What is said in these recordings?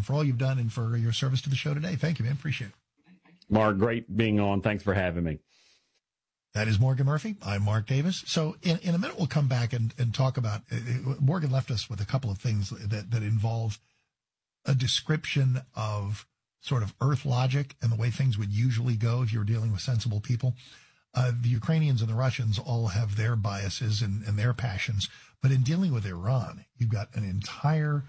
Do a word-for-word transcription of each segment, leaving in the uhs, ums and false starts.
for all you've done and for your service to the show today. Thank you, man. Appreciate it. Mark, great being on. Thanks for having me. That is Morgan Murphy. I'm Mark Davis. So in, in a minute, we'll come back and, and talk about, uh, Morgan left us with a couple of things that, that involve a description of sort of earth logic and the way things would usually go if you were dealing with sensible people. Uh, the Ukrainians and the Russians all have their biases and, and their passions. But in dealing with Iran, you've got an entire,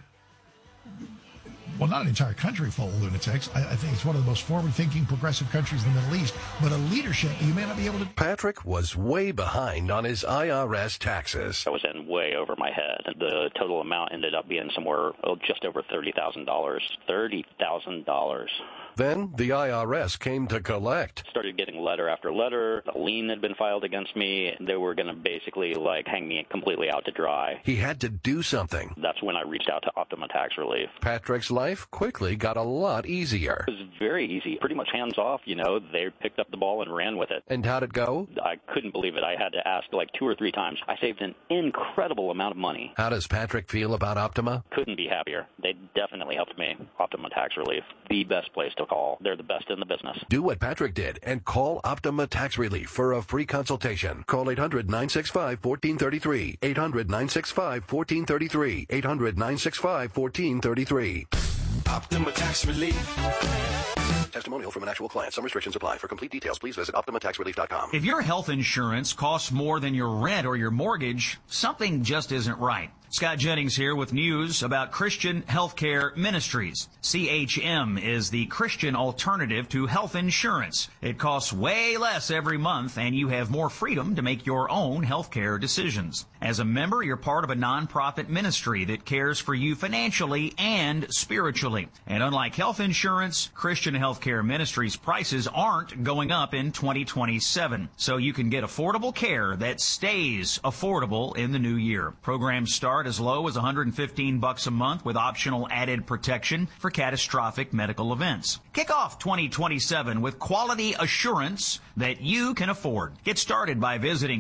well, not an entire country full of lunatics. I, I think it's one of the most forward-thinking, progressive countries in the Middle East, but a leadership you may not be able to. Patrick was way behind on his I R S taxes. I was in way over my head. The total amount ended up being somewhere oh, just over thirty thousand dollars. thirty thousand dollars. Then the I R S came to collect. Started getting letter after letter. A lien had been filed against me. They were going to basically like hang me completely out to dry. He had to do something. That's when I reached out to Optima Tax Relief. Patrick's life quickly got a lot easier. It was very easy, pretty much hands off, you know. They picked up the ball and ran with it. And how'd it go? I couldn't believe it. I had to ask like two or three times. I saved an incredible amount of money. How does Patrick feel about Optima? Couldn't be happier. They definitely helped me. Optima Tax Relief, the best place to call. They're the best in the business. Do what Patrick did and call Optima Tax Relief for a free consultation. Call eight hundred, nine six five, one four three three. eight hundred, nine six five, one four three three. eight hundred, nine six five, one four three three. Optima Tax Relief. Testimonial from an actual client. Some restrictions apply. For complete details, please visit optima tax relief dot com. If your health insurance costs more than your rent or your mortgage, something just isn't right. Scott Jennings here with news about Christian Healthcare Ministries. C H M is the Christian alternative to health insurance. It costs way less every month, and you have more freedom to make your own healthcare decisions. As a member, you're part of a nonprofit ministry that cares for you financially and spiritually. And unlike health insurance, Christian Healthcare Ministries prices aren't going up in twenty twenty-seven. So you can get affordable care that stays affordable in the new year. Programs start as low as one hundred fifteen bucks a month with optional added protection for catastrophic medical events. Kick off twenty twenty-seven with quality assurance that you can afford. Get started by visiting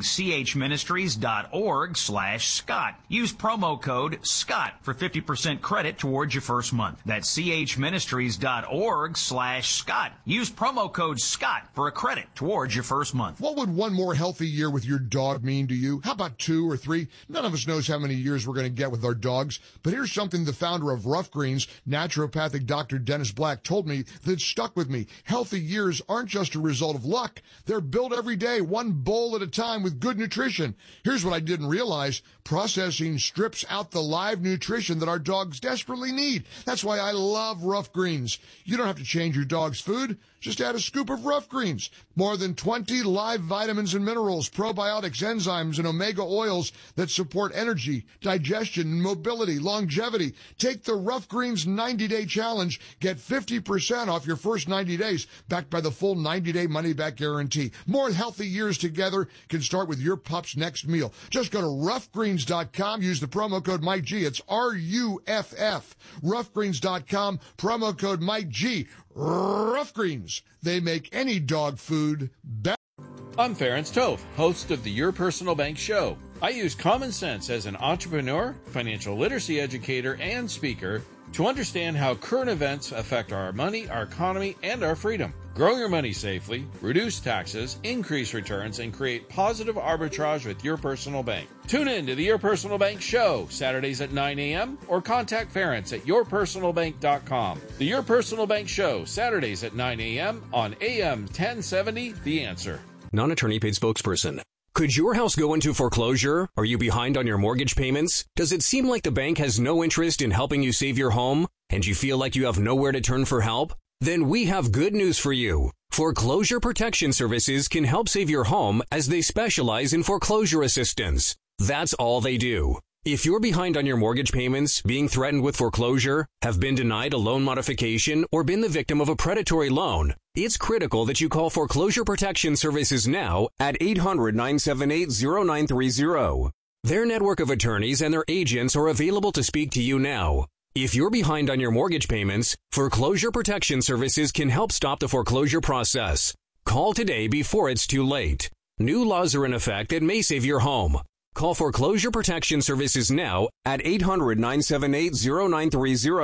chministries.org slash Scott. Use promo code SCOTT for fifty percent credit towards your first month. That's chministries.org slash Scott. Use promo code SCOTT for a credit towards your first month. What would one more healthy year with your dog mean to you? How about two or three? None of us knows how many years we're going to get with our dogs, but here's something the founder of Rough Greens, naturopathic Doctor Dennis Black, told me that stuck with me. Healthy years aren't just a result of luck. They're built every day, one bowl at a time with good nutrition. Here's what I didn't realize. Processing strips out the live nutrition that our dogs desperately need. That's why I love Rough Greens. You don't have to change your dog's food. Just add a scoop of Rough Greens. More than twenty live vitamins and minerals, probiotics, enzymes, and omega oils that support energy, digestion, and mobility, longevity. Take the Rough Greens ninety-day challenge. Get fifty percent off your first ninety days, backed by the full ninety-day money-back guarantee. More healthy years together can start with your pup's next meal. Just go to rough greens dot com. Use the promo code Mike G. It's R U F F. rough greens dot com. Promo code Mike G. Rough Greens. They make any dog food better. I'm Ferenc Toth, host of the Your Personal Bank Show. I use common sense as an entrepreneur, financial literacy educator, and speaker to understand how current events affect our money, our economy, and our freedom. Grow your money safely, reduce taxes, increase returns, and create positive arbitrage with Your Personal Bank. Tune in to the Your Personal Bank Show, Saturdays at nine a.m., or contact Ferenc at your personal bank dot com. The Your Personal Bank Show, Saturdays at nine a.m. on A M ten seventy, The Answer. Non-attorney paid spokesperson. Could your house go into foreclosure? Are you behind on your mortgage payments? Does it seem like the bank has no interest in helping you save your home? And you feel like you have nowhere to turn for help? Then we have good news for you. Foreclosure Protection Services can help save your home as they specialize in foreclosure assistance. That's all they do. If you're behind on your mortgage payments, being threatened with foreclosure, have been denied a loan modification, or been the victim of a predatory loan, it's critical that you call Foreclosure Protection Services now at eight hundred, nine seven eight, zero nine three zero. Their network of attorneys and their agents are available to speak to you now. If you're behind on your mortgage payments, Foreclosure Protection Services can help stop the foreclosure process. Call today before it's too late. New laws are in effect that may save your home. Call Foreclosure Protection Services now at eight hundred, nine seven eight, zero nine three zero.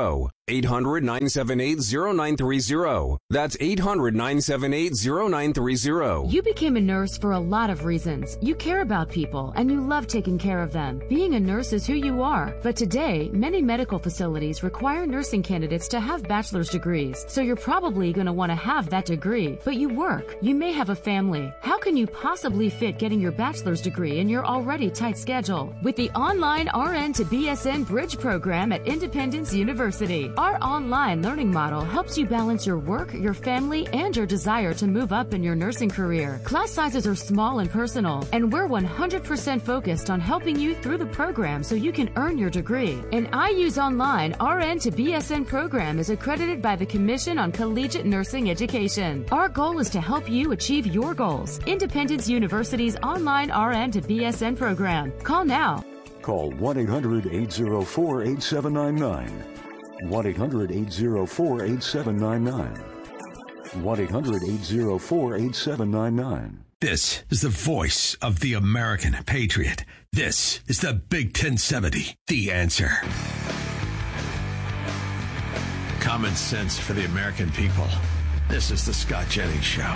eight hundred, nine seven eight, zero nine three zero. That's eight hundred, nine seven eight, zero nine three zero. You became a nurse for a lot of reasons. You care about people and you love taking care of them. Being a nurse is who you are. But today, many medical facilities require nursing candidates to have bachelor's degrees. So you're probably going to want to have that degree. But you work. You may have a family. How can you possibly fit getting your bachelor's degree in your already tight schedule? With the online R N to B S N Bridge program at Independence University. Our online learning model helps you balance your work, your family, and your desire to move up in your nursing career. Class sizes are small and personal, and we're one hundred percent focused on helping you through the program so you can earn your degree. An I U's Online R N to B S N program is accredited by the Commission on Collegiate Nursing Education. Our goal is to help you achieve your goals. Independence University's online R N to B S N program. Call now. Call one eight hundred, eight oh four, eight seven nine nine. one eight hundred, eight oh four, eight seven nine nine. one eight hundred, eight oh four, eight seven nine nine. This is the voice of the American patriot. This is the Big ten seventy, The Answer. Common sense for the American people. This is the Scott Jennings Show.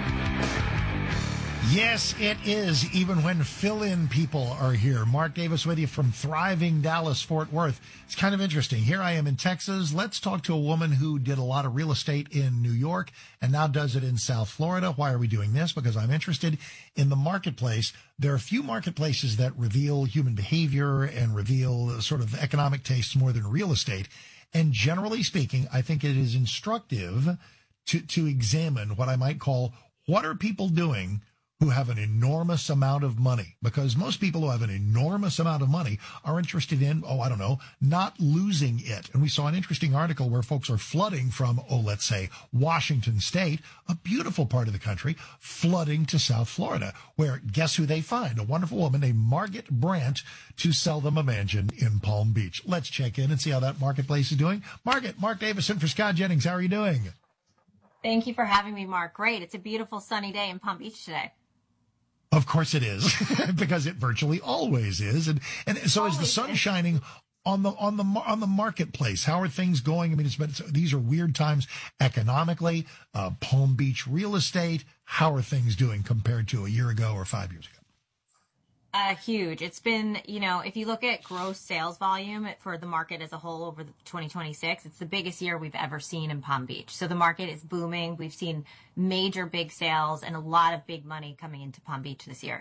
Yes, it is, even when fill-in people are here. Mark Davis with you from thriving Dallas, Fort Worth. It's kind of interesting. Here I am in Texas. Let's talk to a woman who did a lot of real estate in New York and now does it in South Florida. Why are we doing this? Because I'm interested in the marketplace. There are a few marketplaces that reveal human behavior and reveal sort of economic tastes more than real estate. And generally speaking, I think it is instructive to, to examine what I might call, what are people doing who have an enormous amount of money? Because most people who have an enormous amount of money are interested in, oh, I don't know, not losing it. And we saw an interesting article where folks are flooding from, oh, let's say, Washington State, a beautiful part of the country, flooding to South Florida, where guess who they find? A wonderful woman named Margaret Brandt to sell them a mansion in Palm Beach. Let's check in and see how that marketplace is doing. Margaret, Mark Davison for Scott Jennings. How are you doing? Thank you for having me, Mark. Great. It's a beautiful sunny day in Palm Beach today. Of course it is, because it virtually always is. And, and so always is the sun is. shining on the, on the, on the marketplace? How are things going? I mean, it's been, these are weird times economically, uh, Palm Beach real estate. How are things doing compared to a year ago or five years ago? Uh, huge. It's been, you know, if you look at gross sales volume for the market as a whole over the twenty twenty-six, it's the biggest year we've ever seen in Palm Beach. So the market is booming. We've seen major big sales and a lot of big money coming into Palm Beach this year.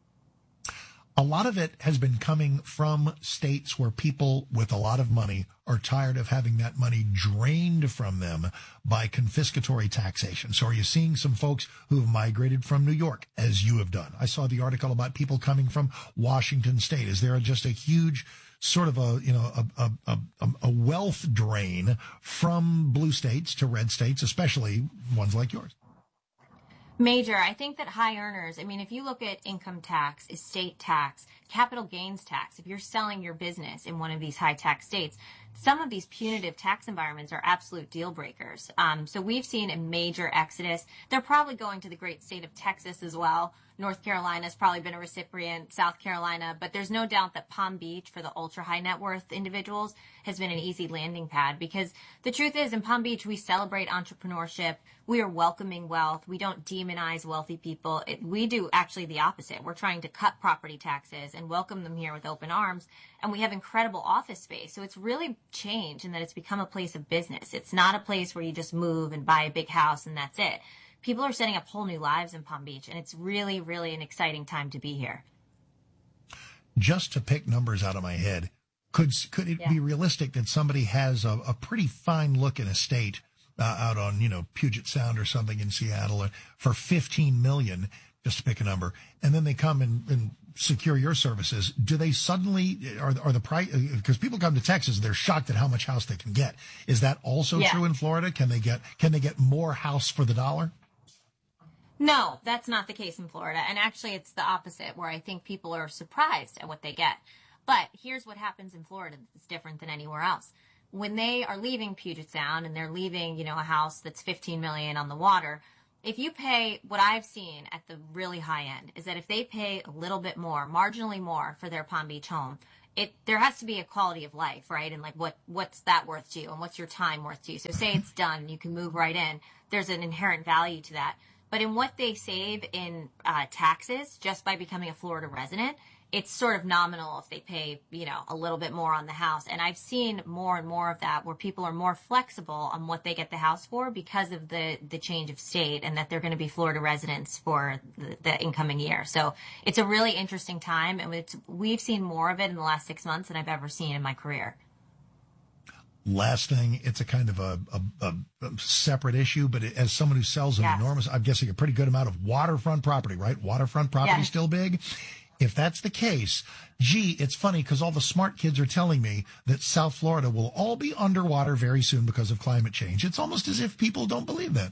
A lot of it has been coming from states where people with a lot of money are tired of having that money drained from them by confiscatory taxation. So are you seeing some folks who have migrated from New York, as you have done? I saw the article about people coming from Washington State. Is there just a huge sort of a, you know, a, a, a, a wealth drain from blue states to red states, especially ones like yours? Major. I think that high earners, I mean, if you look at income tax, estate tax, capital gains tax, if you're selling your business in one of these high tax states, some of these punitive tax environments are absolute deal breakers. Um, so we've seen a major exodus. They're probably going to the great state of Texas as well. North Carolina's probably been a recipient, South Carolina, but there's no doubt that Palm Beach for the ultra high net worth individuals has been an easy landing pad, because the truth is in Palm Beach, we celebrate entrepreneurship. We are welcoming wealth. We don't demonize wealthy people. It, we do actually the opposite. We're trying to cut property taxes and welcome them here with open arms. And we have incredible office space. So it's really changed in that it's become a place of business. It's not a place where you just move and buy a big house and that's it. People are setting up whole new lives in Palm Beach, and it's really, really an exciting time to be here. Just to pick numbers out of my head, could could it yeah. be realistic that somebody has a, a pretty fine looking estate uh, out on, you know, Puget Sound or something in Seattle for fifteen million dollars, just to pick a number, and then they come and, and secure your services? Do they suddenly, are, are the price, because people come to Texas and they're shocked at how much house they can get. Is that also yeah. true in Florida? Can they get, can they get more house for the dollar? No, that's not the case in Florida. And actually, it's the opposite, where I think people are surprised at what they get. But here's what happens in Florida that's different than anywhere else. When they are leaving Puget Sound and they're leaving, you know, a house that's fifteen million dollars on the water, if you pay, what I've seen at the really high end is that if they pay a little bit more, marginally more for their Palm Beach home, it there has to be a quality of life, right? And like what what's that worth to you, and what's your time worth to you? So say it's done and you can move right in. There's an inherent value to that. But in what they save in uh, taxes just by becoming a Florida resident, it's sort of nominal if they pay, you know, a little bit more on the house. And I've seen more and more of that where people are more flexible on what they get the house for because of the, the change of state and that they're going to be Florida residents for the, the incoming year. So it's a really interesting time. And it's, we've seen more of it in the last six months than I've ever seen in my career. Last thing, it's a kind of a, a, a separate issue, but as someone who sells an yes. enormous, I'm guessing a pretty good amount of waterfront property, right? Waterfront property yes. still big. If that's the case, gee, it's funny because all the smart kids are telling me that South Florida will all be underwater very soon because of climate change. It's almost as if people don't believe that.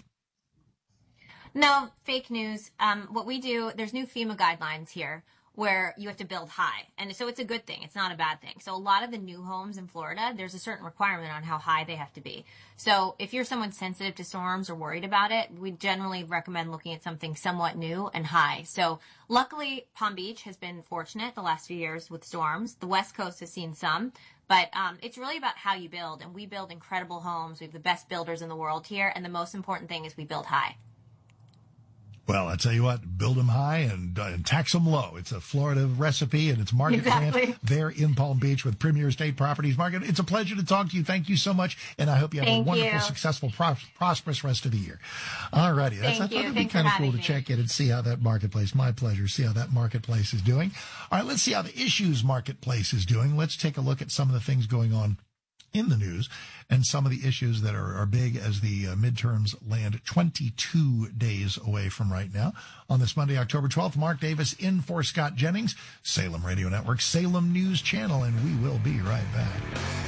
No, fake news. Um, what we do, there's new FEMA guidelines here where you have to build high. And so it's a good thing. It's not a bad thing. So a lot of the new homes in Florida, there's a certain requirement on how high they have to be. So if you're someone sensitive to storms or worried about it, we generally recommend looking at something somewhat new and high. So luckily, Palm Beach has been fortunate the last few years with storms. The West Coast has seen some. But um, it's really about how you build. And we build incredible homes. We have the best builders in the world here. And the most important thing is we build high. Well, I tell you what, build them high and, uh, and tax them low. It's a Florida recipe, and it's Margaret exactly. Grant there in Palm Beach with Premier State Properties. Margaret, it's a pleasure to talk to you. Thank you so much, and I hope you have Thank a wonderful, you. successful, pro- prosperous rest of the year. All righty. That's, I thought it would be kind of cool to me. check in and see how that marketplace, my pleasure, see how that marketplace is doing. All right, let's see how the issues marketplace is doing. Let's take a look at some of the things going on in the news and some of the issues that are, are big as the uh, midterms land twenty-two days away from right now. On this Monday, October twelfth, Mark Davis in for Scott Jennings, Salem Radio Network, Salem News Channel, and we will be right back.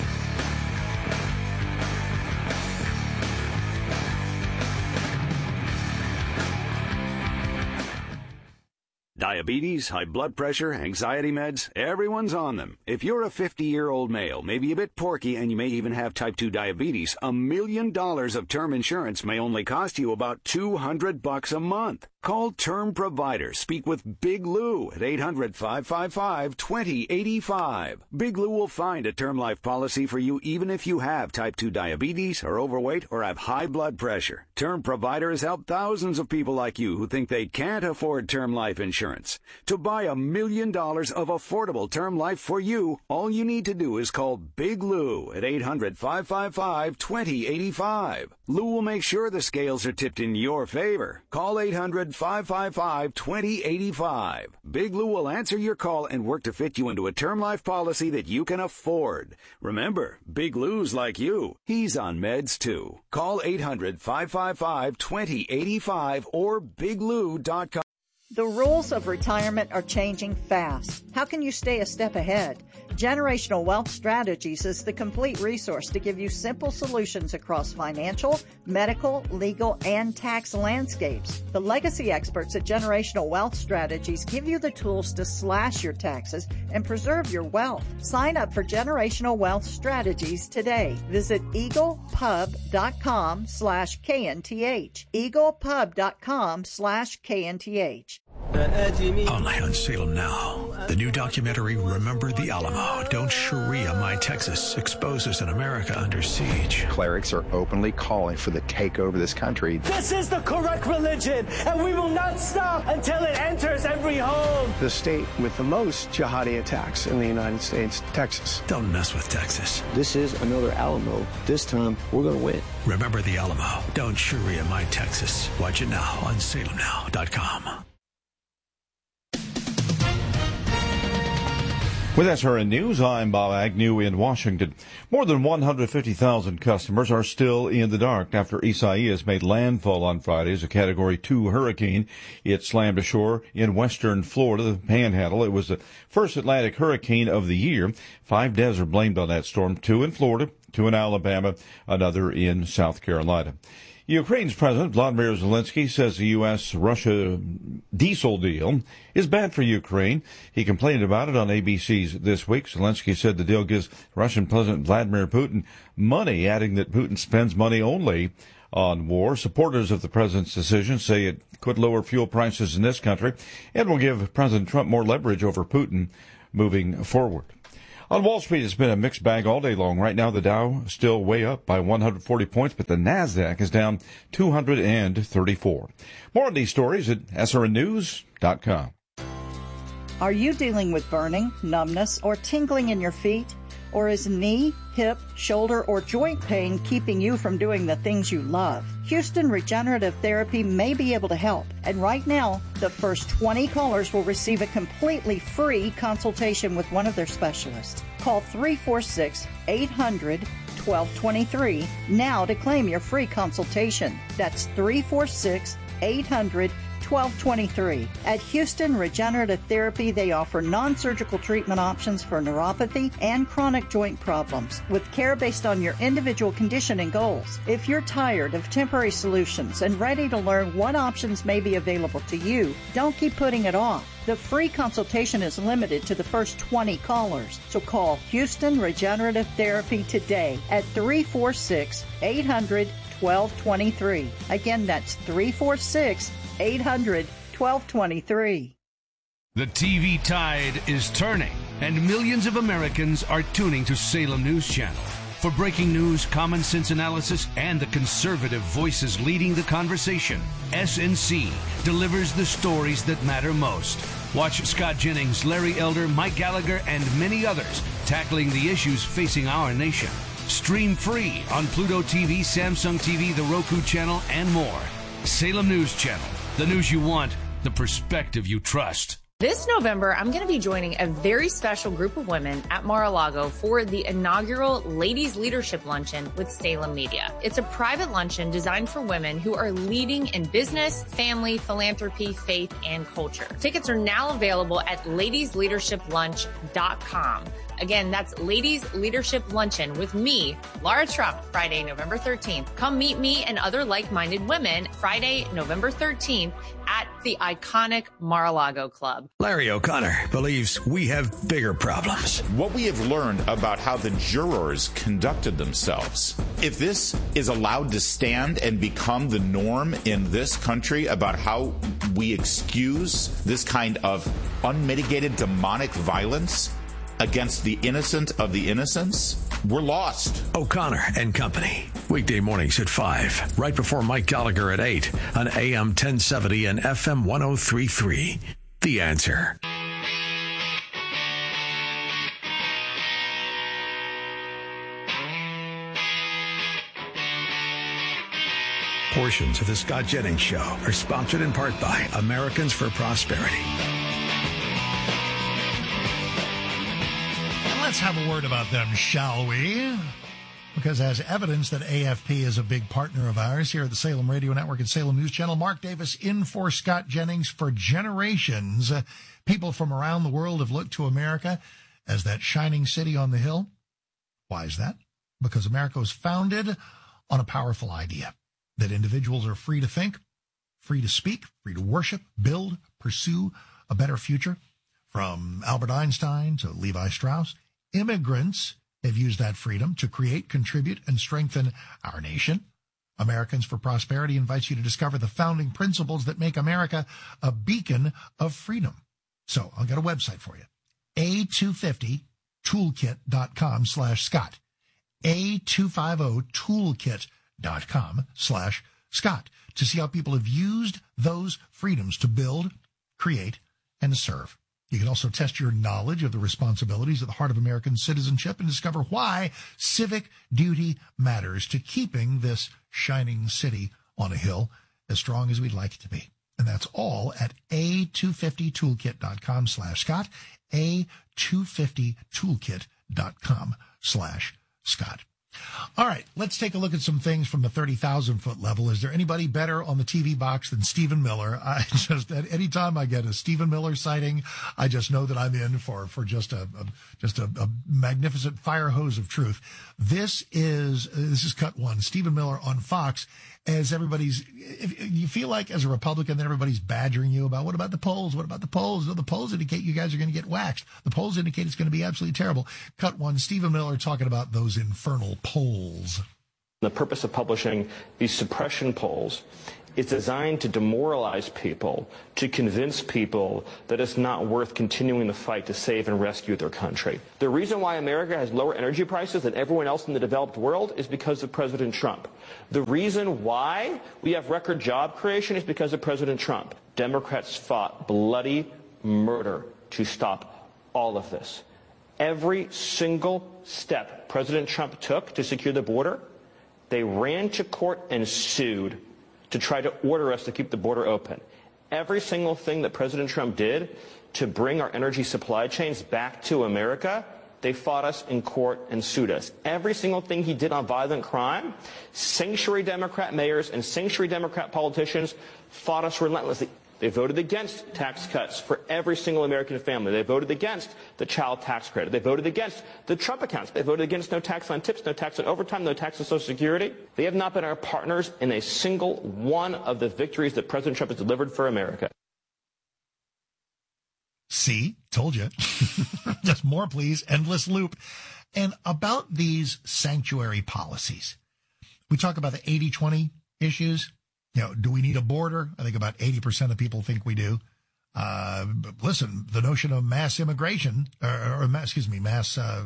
Diabetes, high blood pressure, anxiety meds, everyone's on them. If you're a fifty-year-old male, maybe a bit porky, and you may even have type two diabetes, a million dollars of term insurance may only cost you about two hundred bucks a month. Call Term Provider. Speak with Big Lou at eight hundred, five five five, two zero eight five. Big Lou will find a term life policy for you even if you have type two diabetes, are overweight, or have high blood pressure. Term Provider has helped thousands of people like you who think they can't afford term life insurance. To buy a million dollars of affordable term life for you, all you need to do is call Big Lou at eight hundred, five five five, two zero eight five. Lou will make sure the scales are tipped in your favor. Call eight hundred, five five five, two zero eight five. Big Lou will answer your call and work to fit you into a term life policy that you can afford. Remember, Big Lou's like you. He's on meds too. Call eight hundred, five five five, two zero eight five or big lou dot com. The rules of retirement are changing fast. How can you stay a step ahead? Generational Wealth Strategies is the complete resource to give you simple solutions across financial, medical, legal, and tax landscapes. The legacy experts at Generational Wealth Strategies give you the tools to slash your taxes and preserve your wealth. Sign up for Generational Wealth Strategies today. Visit eaglepub.com slash KNTH. eaglepub.com slash KNTH. Only on Salem Now. The new documentary, Remember the Alamo. Don't Sharia My Texas, exposes an America under siege. Clerics are openly calling for the takeover of this country. This is the correct religion, and we will not stop until it enters every home. The state with the most jihadi attacks in the United States, Texas. Don't mess with Texas. This is another Alamo. This time, we're going to win. Remember the Alamo. Don't Sharia My Texas. Watch it now on salem now dot com. With S R N News, I'm Bob Agnew in Washington. More than one hundred fifty thousand customers are still in the dark after Isaias made landfall on Friday as a Category two hurricane. It slammed ashore in western Florida, the Panhandle. It was the first Atlantic hurricane of the year. Five deaths are blamed on that storm, two in Florida, two in Alabama, another in South Carolina. Ukraine's President Vladimir Zelensky says the U S Russia diesel deal is bad for Ukraine. He complained about it on A B C's This Week. Zelensky said the deal gives Russian President Vladimir Putin money, adding that Putin spends money only on war. Supporters of the president's decision say it could lower fuel prices in this country and will give President Trump more leverage over Putin moving forward. On Wall Street, it's been a mixed bag all day long. Right now, the Dow is still way up by one hundred forty points, but the NASDAQ is down two hundred thirty-four. More on these stories at S R N news dot com. Are you dealing with burning, numbness, or tingling in your feet? Or is knee, hip, shoulder, or joint pain keeping you from doing the things you love? Houston Regenerative Therapy may be able to help. And right now, the first twenty callers will receive a completely free consultation with one of their specialists. Call three four six, eight hundred, twelve twenty-three now to claim your free consultation. That's three four six, eight hundred, twelve twenty-three. At Houston Regenerative Therapy, they offer non-surgical treatment options for neuropathy and chronic joint problems with care based on your individual condition and goals. If you're tired of temporary solutions and ready to learn what options may be available to you, don't keep putting it off. The free consultation is limited to the first twenty callers. So call Houston Regenerative Therapy today at three four six, eight hundred, twelve twenty-three. Again, that's three four six, eight hundred, twelve twenty-three. The T V tide is turning, and millions of Americans are tuning to Salem News Channel. For breaking news, common sense analysis, and the conservative voices leading the conversation, S N C delivers the stories that matter most. Watch Scott Jennings, Larry Elder, Mike Gallagher, and many others tackling the issues facing our nation. Stream free on Pluto T V, Samsung T V, the Roku channel, and more. Salem News Channel. The news you want, the perspective you trust. This November, I'm going to be joining a very special group of women at Mar-a-Lago for the inaugural Ladies Leadership Luncheon with Salem Media. It's a private luncheon designed for women who are leading in business, family, philanthropy, faith, and culture. Tickets are now available at ladies leadership lunch dot com. Again, that's Ladies Leadership Luncheon with me, Laura Trump, Friday, November thirteenth. Come meet me and other like-minded women Friday, November thirteenth at the iconic Mar-a-Lago Club. Larry O'Connor believes we have bigger problems. What we have learned about how the jurors conducted themselves, if this is allowed to stand and become the norm in this country about how we excuse this kind of unmitigated demonic violence against the innocent of the innocents, we're lost. O'Connor and Company. Weekday mornings at five, right before Mike Gallagher at eight on A M ten seventy and F M one oh three point three. The Answer. Portions of the Scott Jennings Show are sponsored in part by Americans for Prosperity. Let's have a word about them, shall we? Because as evidence that A F P is a big partner of ours here at the Salem Radio Network and Salem News Channel, Mark Davis in for Scott Jennings. For generations, uh, people from around the world have looked to America as that shining city on the hill. Why is that? Because America was founded on a powerful idea that individuals are free to think, free to speak, free to worship, build, pursue a better future. From Albert Einstein to Levi Strauss, immigrants have used that freedom to create, contribute, and strengthen our nation. Americans for Prosperity invites you to discover the founding principles that make America a beacon of freedom. So I'll get a website for you. A two fifty toolkit dot com slash Scott. A two fifty toolkit dot com slash Scott to see how people have used those freedoms to build, create, and serve. You can also test your knowledge of the responsibilities at the heart of American citizenship and discover why civic duty matters to keeping this shining city on a hill as strong as we'd like it to be. And that's all at A two fifty toolkit dot com slash Scott, A two fifty toolkit dot com slash Scott. All right, let's take a look at some things from the thirty thousand foot level. Is there anybody better on the T V box than Stephen Miller? I just, at any time I get a Stephen Miller sighting, I just know that I'm in for, for just a, a just a, a magnificent fire hose of truth. This is, this is cut one. Stephen Miller on Fox, as everybody's, if you feel like as a Republican that everybody's badgering you about, what about the polls? What about the polls? No, the polls indicate you guys are going to get waxed. The polls indicate it's going to be absolutely terrible. Cut one, Stephen Miller talking about those infernal polls. The purpose of publishing these suppression polls is designed to demoralize people, to convince people that it's not worth continuing the fight to save and rescue their country. The reason why America has lower energy prices than everyone else in the developed world is because of President Trump. The reason why we have record job creation is because of President Trump. Democrats fought bloody murder to stop all of this. Every single step President Trump took to secure the border, they ran to court and sued to try to order us to keep the border open. Every single thing that President Trump did to bring our energy supply chains back to America, they fought us in court and sued us. Every single thing he did on violent crime, sanctuary Democrat mayors and sanctuary Democrat politicians fought us relentlessly. They voted against tax cuts for every single American family. They voted against the child tax credit. They voted against the Trump accounts. They voted against no tax on tips, no tax on overtime, no tax on Social Security. They have not been our partners in a single one of the victories that President Trump has delivered for America. See, told you. Just more, please. Endless loop. And about these sanctuary policies, we talk about the eighty twenty issues. You know, do we need a border? I think about eighty percent of people think we do. Uh, but listen, the notion of mass immigration, or, or mass, excuse me, mass uh,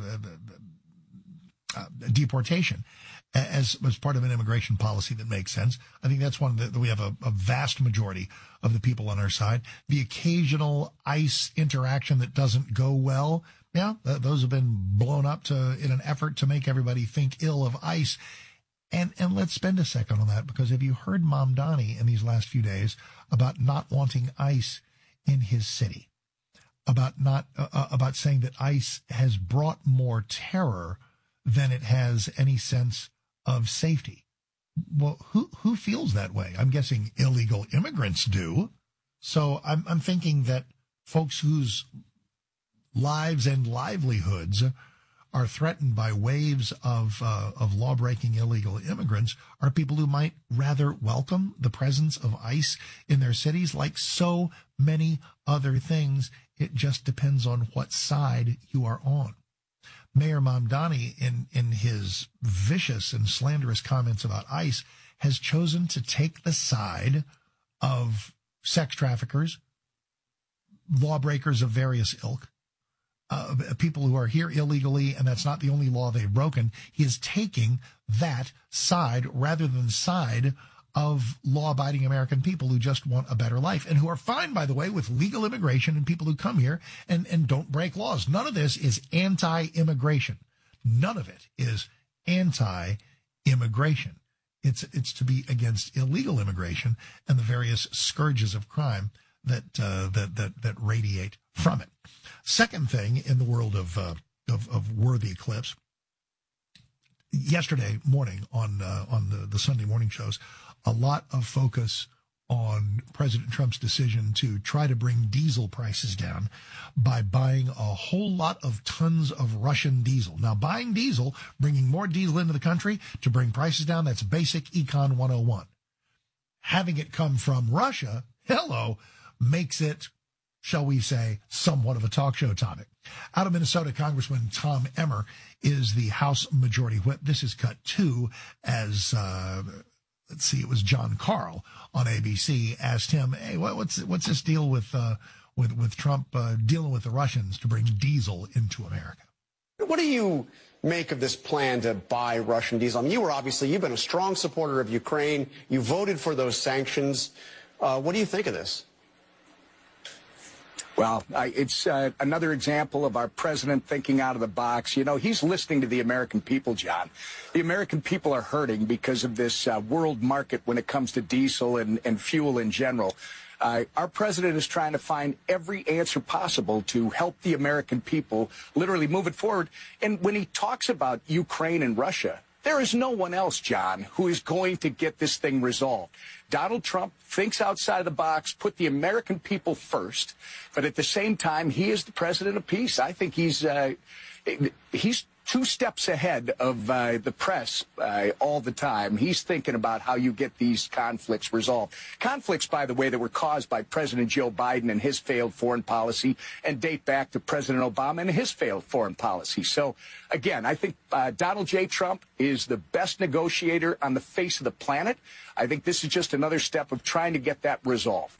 uh, deportation as, as part of an immigration policy that makes sense. I think that's one that we have a, a vast majority of the people on our side. The occasional ICE interaction that doesn't go well, yeah, th- those have been blown up to in an effort to make everybody think ill of ICE. And and let's spend a second on that, because have you heard Mamdani in these last few days about not wanting ICE in his city, about not uh, about saying that ICE has brought more terror than it has any sense of safety? Well, who who feels that way? I'm guessing illegal immigrants do. So I'm I'm thinking that folks whose lives and livelihoods are threatened by waves of uh, of law-breaking illegal immigrants are people who might rather welcome the presence of ICE in their cities. Like so many other things, it just depends on what side you are on. Mayor Mamdani, in, in his vicious and slanderous comments about ICE, has chosen to take the side of sex traffickers, lawbreakers of various ilk, Uh, people who are here illegally, and that's not the only law they've broken. He is taking that side rather than the side of law-abiding American people who just want a better life and who are fine, by the way, with legal immigration and people who come here and, and don't break laws. None of this is anti-immigration. None of it is anti-immigration. It's, it's to be against illegal immigration and the various scourges of crime that, uh, that, that, that radiate from it. Second thing in the world of, uh, of, of worthy clips, yesterday morning on, uh, on the, the Sunday morning shows, a lot of focus on President Trump's decision to try to bring diesel prices down by buying a whole lot of tons of Russian diesel. Now, buying diesel, bringing more diesel into the country to bring prices down, that's basic Econ one oh one. Having it come from Russia, hello, makes it, shall we say, somewhat of a talk show topic. Out of Minnesota, Congressman Tom Emmer is the House Majority Whip. This is cut two as, uh, let's see, it was John Carl on A B C asked him, hey, what, what's what's this deal with uh, with with Trump uh, dealing with the Russians to bring diesel into America? What do you make of this plan to buy Russian diesel? I mean, you were obviously, you've been a strong supporter of Ukraine. You voted for those sanctions. Uh, what do you think of this? Well, I, it's uh, another example of our president thinking out of the box. You know, he's listening to the American people, John. The American people are hurting because of this uh, world market when it comes to diesel and, and fuel in general. Uh, our president is trying to find every answer possible to help the American people literally move it forward. And when he talks about Ukraine and Russia, there is no one else, John, who is going to get this thing resolved. Donald Trump thinks outside of the box, put the American people first, but at the same time, he is the president of peace. I think he's uh, he's two steps ahead of uh, the press uh, all the time. He's thinking about how you get these conflicts resolved. Conflicts, by the way, that were caused by President Joe Biden and his failed foreign policy and date back to President Obama and his failed foreign policy. So, again, I think uh, Donald J. Trump is the best negotiator on the face of the planet. I think this is just another step of trying to get that resolved.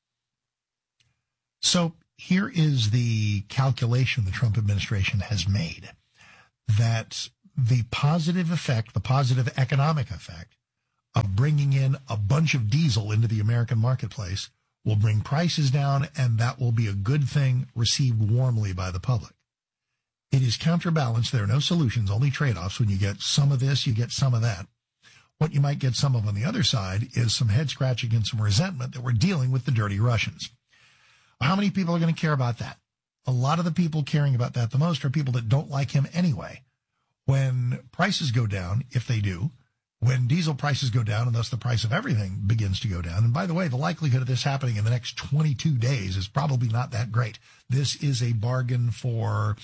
So here is the calculation the Trump administration has made, that the positive effect, the positive economic effect of bringing in a bunch of diesel into the American marketplace will bring prices down, and that will be a good thing received warmly by the public. It is counterbalanced. There are no solutions, only trade-offs. When you get some of this, you get some of that. What you might get some of on the other side is some head-scratching and some resentment that we're dealing with the dirty Russians. How many people are going to care about that? A lot of the people caring about that the most are people that don't like him anyway. When prices go down, if they do, when diesel prices go down, and thus the price of everything begins to go down. And by the way, the likelihood of this happening in the next twenty-two days is probably not that great. This is a bargain for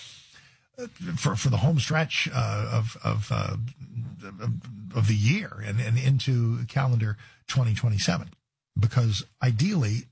for for the home stretch uh, of of, uh, of the year and, and into calendar twenty twenty-seven, because ideally,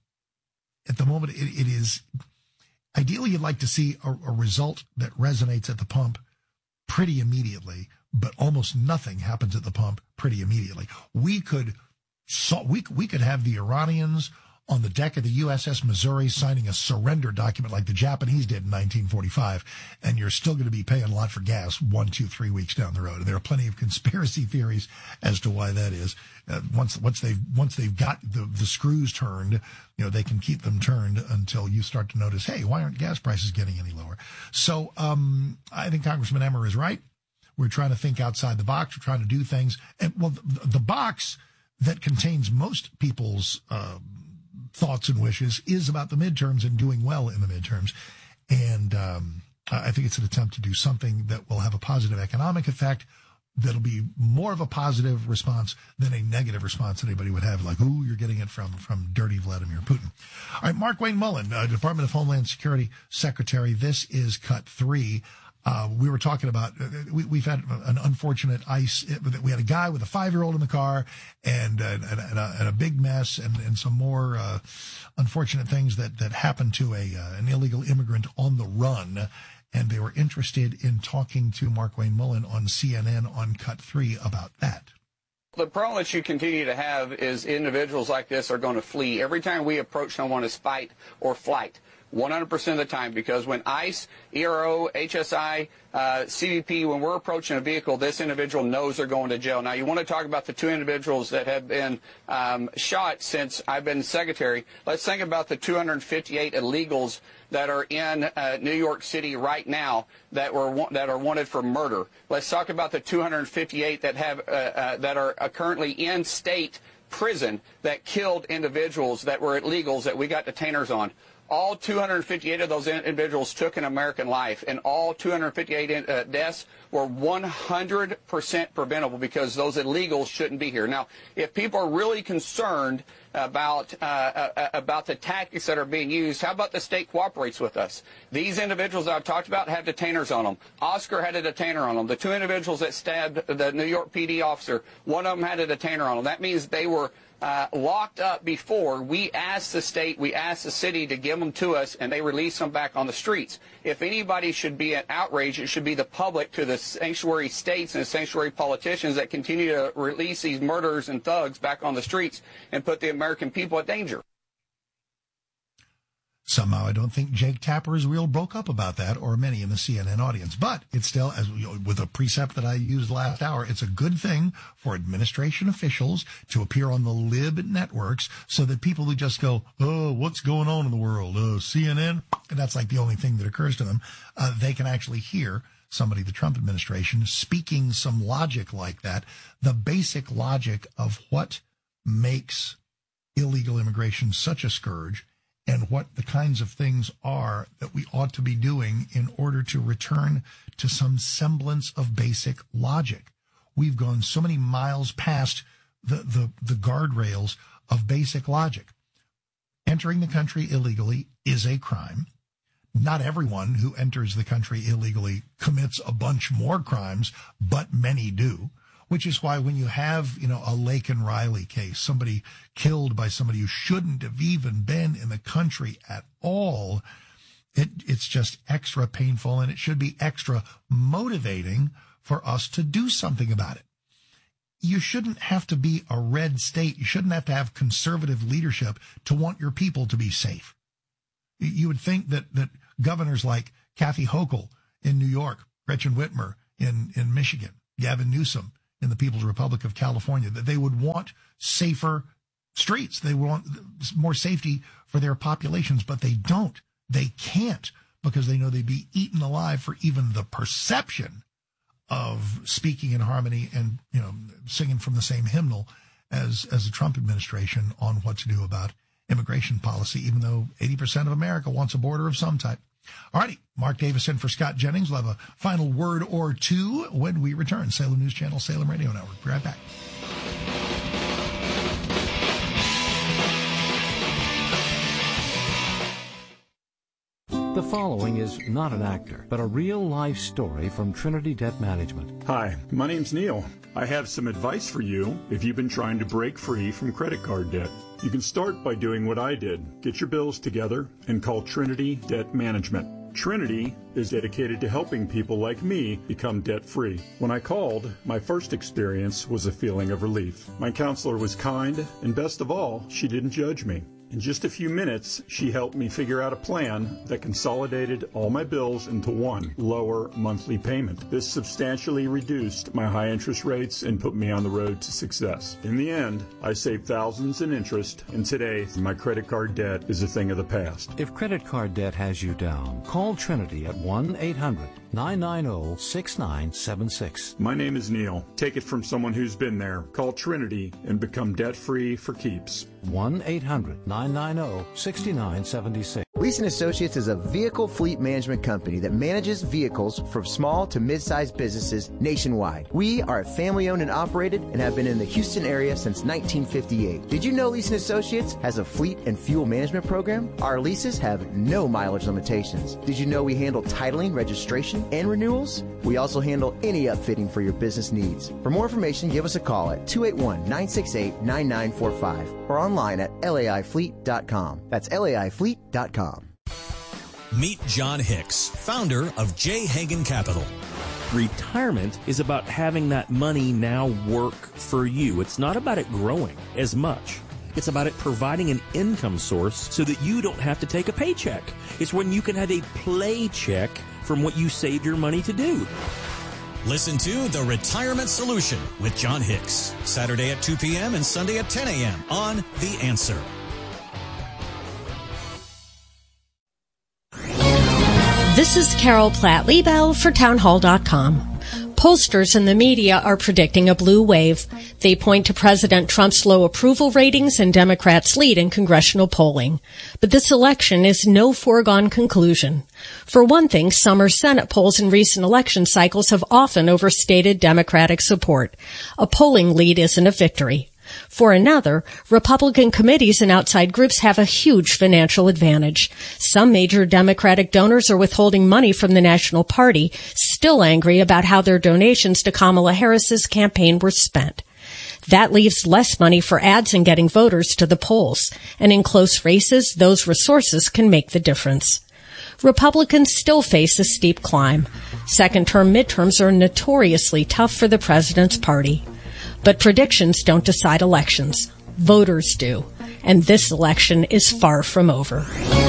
at the moment, it, it is ideally you'd like to see a, a result that resonates at the pump pretty immediately, but almost nothing happens at the pump pretty immediately. We could so we we could have the Iranians on the deck of the U S S Missouri signing a surrender document like the Japanese did in nineteen forty-five, and you're still going to be paying a lot for gas one, two, three weeks down the road. And there are plenty of conspiracy theories as to why that is. Uh, once once they've once they've got the, the screws turned, you know, they can keep them turned until you start to notice, hey, why aren't gas prices getting any lower? So um, I think Congressman Emmer is right. We're trying to think outside the box. We're trying to do things. And well, the, the box that contains most people's uh, thoughts and wishes is about the midterms and doing well in the midterms. And um, I think it's an attempt to do something that will have a positive economic effect, that'll be more of a positive response than a negative response that anybody would have, like, ooh, you're getting it from, from dirty Vladimir Putin. All right, Markwayne Mullin, uh, Department of Homeland Security Secretary. This is cut three. Uh, we were talking about, uh, we, we've had an unfortunate ice. We had a guy with a five-year-old in the car and, uh, and, and, a, and a big mess and, and some more uh, unfortunate things that, that happened to a uh, an illegal immigrant on the run. And they were interested in talking to Markwayne Mullin on C N N on Cut three about that. The problem that you continue to have is individuals like this are going to flee. Every time we approach someone as fight or flight. one hundred percent of the time, because when ICE, E R O, H S I, uh, C B P, when we're approaching a vehicle, this individual knows they're going to jail. Now, you want to talk about the two individuals that have been um, shot since I've been secretary. Let's think about the two hundred fifty-eight illegals that are in uh, New York City right now that were that are wanted for murder. Let's talk about the two hundred fifty-eight that have uh, uh, that are uh, currently in state prison that killed individuals that were illegals that we got detainers on. All two hundred fifty-eight of those individuals took an American life, and all two hundred fifty-eight uh, deaths were one hundred percent preventable because those illegals shouldn't be here. Now, if people are really concerned about uh, uh, about the tactics that are being used, how about the state cooperates with us? These individuals that I've talked about have detainers on them. Oscar had a detainer on them. The two individuals that stabbed the New York P D officer, one of them had a detainer on them. That means they were Uh, locked up before we asked the state, we asked the city to give them to us, and they released them back on the streets. If anybody should be an outrage, it should be the public to the sanctuary states and the sanctuary politicians that continue to release these murderers and thugs back on the streets and put the American people at danger. Somehow I don't think Jake Tapper is real broke up about that, or many in the C N N audience. But it's still, as you know, with a precept that I used last hour, it's a good thing for administration officials to appear on the lib networks so that people who just go, oh, what's going on in the world? Oh, C N N? And that's like the only thing that occurs to them. Uh, they can actually hear somebody, the Trump administration, speaking some logic like that, the basic logic of what makes illegal immigration such a scourge, and what the kinds of things are that we ought to be doing in order to return to some semblance of basic logic. We've gone so many miles past the, the, the guardrails of basic logic. Entering the country illegally is a crime. Not everyone who enters the country illegally commits a bunch more crimes, but many do, which is why when you have, you know, a Laken Riley case, somebody killed by somebody who shouldn't have even been in the country at all, it, it's just extra painful, and it should be extra motivating for us to do something about it. You shouldn't have to be a red state. You shouldn't have to have conservative leadership to want your people to be safe. You would think that, that governors like Kathy Hochul in New York, Gretchen Whitmer in, in Michigan, Gavin Newsom in the People's Republic of California, that they would want safer streets. They want more safety for their populations, but they don't. They can't, because they know they'd be eaten alive for even the perception of speaking in harmony and, you know, singing from the same hymnal as, as the Trump administration on what to do about immigration policy, even though eighty percent of America wants a border of some type. All righty. Mark Davis in for Scott Jennings. We'll have a final word or two when we return. Salem News Channel, Salem Radio Network. Be right back. The following is not an actor, but a real-life story from Trinity Debt Management. Hi, my name's Neil. I have some advice for you if you've been trying to break free from credit card debt. You can start by doing what I did. Get your bills together and call Trinity Debt Management. Trinity is dedicated to helping people like me become debt-free. When I called, my first experience was a feeling of relief. My counselor was kind, and best of all, she didn't judge me. In just a few minutes, she helped me figure out a plan that consolidated all my bills into one lower monthly payment. This substantially reduced my high interest rates and put me on the road to success. In the end, I saved thousands in interest, and today my credit card debt is a thing of the past. If credit card debt has you down, call Trinity at one eight hundred nine nine zero six nine seven six. My name is Neil. Take it from someone who's been there. Call Trinity and become debt-free for keeps. one eight hundred nine nine zero six nine seven six. Leeson Associates is a vehicle fleet management company that manages vehicles for small to mid-sized businesses nationwide. We are family-owned and operated and have been in the Houston area since nineteen fifty-eight. Did you know Leeson Associates has a fleet and fuel management program? Our leases have no mileage limitations. Did you know we handle titling, registration, and renewals? We also handle any upfitting for your business needs. For more information, give us a call at two eight one nine six eight nine nine four five or online at L A I fleet dot com. That's L A I fleet dot com. Meet John Hicks, founder of J. Hagan Capital. Retirement is about having that money now work for you. It's not about it growing as much. It's about it providing an income source so that you don't have to take a paycheck. It's when you can have a play check from what you saved your money to do. Listen to The Retirement Solution with John Hicks, Saturday at two p.m. and Sunday at ten a.m. on The Answer. This is Carol Platt-Liebel for townhall dot com. Pollsters and the media are predicting a blue wave. They point to President Trump's low approval ratings and Democrats' lead in congressional polling. But this election is no foregone conclusion. For one thing, summer Senate polls in recent election cycles have often overstated Democratic support. A polling lead isn't a victory. For another, Republican committees and outside groups have a huge financial advantage. Some major Democratic donors are withholding money from the National Party, still angry about how their donations to Kamala Harris's campaign were spent. That leaves less money for ads and getting voters to the polls. And in close races, those resources can make the difference. Republicans still face a steep climb. Second-term midterms are notoriously tough for the president's party. But predictions don't decide elections. Voters do. And this election is far from over.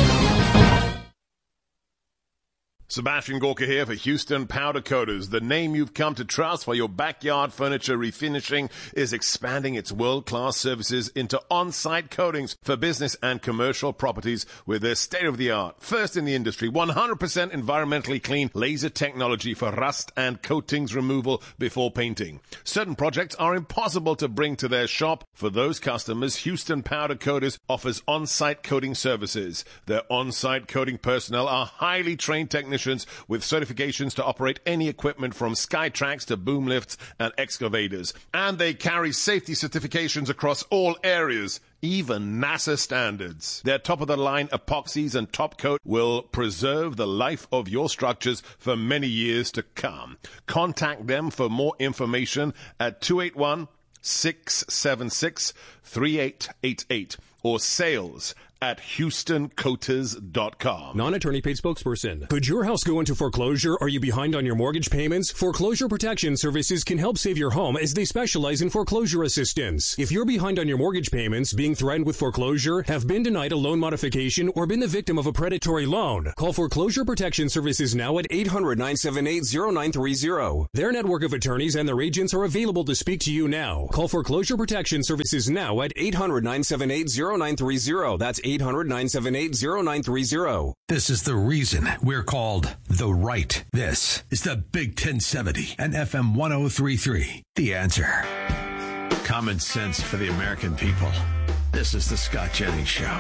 Sebastian Gorka here for Houston Powder Coaters. The name you've come to trust for your backyard furniture refinishing is expanding its world-class services into on-site coatings for business and commercial properties with their state-of-the-art, first in the industry, one hundred percent environmentally clean laser technology for rust and coatings removal before painting. Certain projects are impossible to bring to their shop. For those customers, Houston Powder Coaters offers on-site coating services. Their on-site coating personnel are highly trained technicians license with certifications to operate any equipment from Skytrax to boom lifts and excavators. And they carry safety certifications across all areas, even NASA standards. Their top-of-the-line epoxies and top coat will preserve the life of your structures for many years to come. Contact them for more information at two eight one, six seven six, three eight eight eight or sales at houston coaters dot com. Non-attorney paid spokesperson. Could your house go into foreclosure? Are you behind on your mortgage payments? Foreclosure Protection Services can help save your home as they specialize in foreclosure assistance. If you're behind on your mortgage payments, being threatened with foreclosure, have been denied a loan modification, or been the victim of a predatory loan, call Foreclosure Protection Services now at eight hundred, nine seven eight, zero nine three zero. Their network of attorneys and their agents are available to speak to you now. Call Foreclosure Protection Services now at eight hundred, nine seven eight, zero nine three zero. That's eight hundred, nine seven eight, zero nine three zero. This is the reason we're called The Right. This is the Big ten seventy and F M one oh three point three. The Answer. Common sense for the American people. This is the Scott Jennings Show.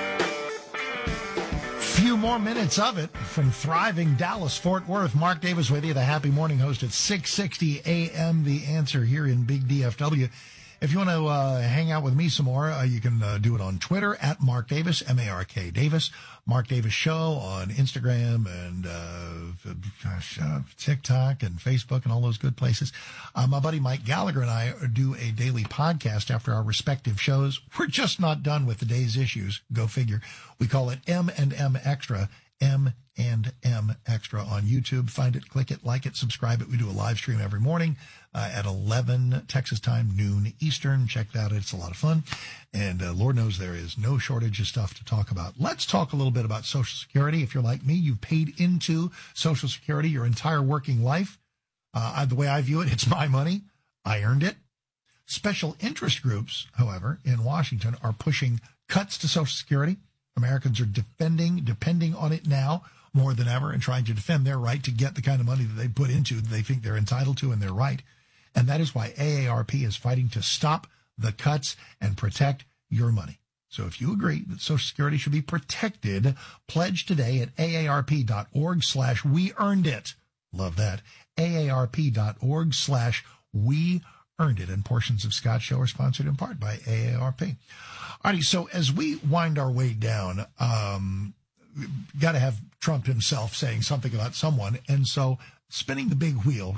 Few more minutes of it from thriving Dallas, Fort Worth. Mark Davis with you, the Happy Morning host at six sixty a.m. The Answer here in Big D F W. If you want to uh, hang out with me some more, uh, you can uh, do it on Twitter at Mark Davis, M A R K Davis. Mark Davis Show on Instagram and uh, gosh, uh, TikTok and Facebook and all those good places. Uh, my buddy Mike Gallagher and I do a daily podcast after our respective shows. We're just not done with the day's issues. Go figure. We call it M and M Extra. M and M Extra on YouTube. Find it, click it, like it, subscribe it. We do a live stream every morning uh, at eleven Texas time, noon Eastern. Check that out. It's a lot of fun. And uh, Lord knows there is no shortage of stuff to talk about. Let's talk a little bit about Social Security. If you're like me, you've paid into Social Security your entire working life. Uh, the way I view it, it's my money. I earned it. Special interest groups, however, in Washington are pushing cuts to Social Security. Americans are defending, depending on it now more than ever and trying to defend their right to get the kind of money that they put into that they think they're entitled to and they're right. And that is why A A R P is fighting to stop the cuts and protect your money. So if you agree that Social Security should be protected, pledge today at aarp.org slash we earned it. Love that. aarp.org slash we earned it. And portions of Scott's show are sponsored in part by A A R P. All right, so as we wind our way down, um, got to have Trump himself saying something about someone. And so spinning the big wheel,